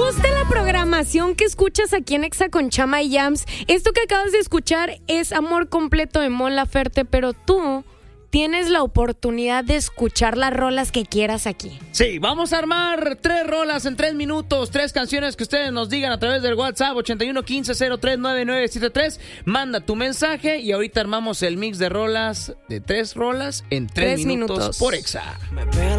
gusta la programación que escuchas aquí en Exa con Chama y Yams, esto que acabas de escuchar es Amor Completo de Mon Laferte, pero tú tienes la oportunidad de escuchar las rolas que quieras aquí. Sí, vamos a armar 3 rolas en 3 minutos, 3 canciones que ustedes nos digan a través del WhatsApp 8115039973. Manda tu mensaje y ahorita armamos el mix de rolas, de 3 rolas en 3 minutos por Exa.